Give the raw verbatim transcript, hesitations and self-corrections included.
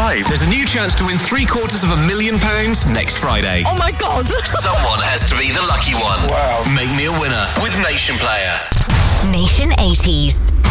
live. There's a new chance to win three quarters of a million pounds next Friday. Oh my God. Someone has to be the lucky one. Wow. Make me a winner with Nation Player. Nation eighties.